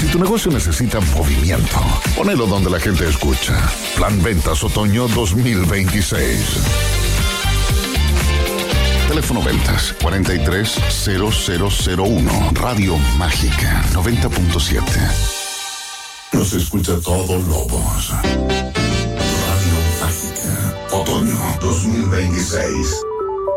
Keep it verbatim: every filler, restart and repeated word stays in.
Si tu negocio necesita movimiento, ponelo donde la gente escucha. Plan Ventas Otoño dos mil veintiséis. Teléfono Ventas cuarenta y tres cero cero cero uno. Radio Mágica noventa punto siete. Nos escucha todo Lobos. Radio Mágica Otoño dos mil veintiséis.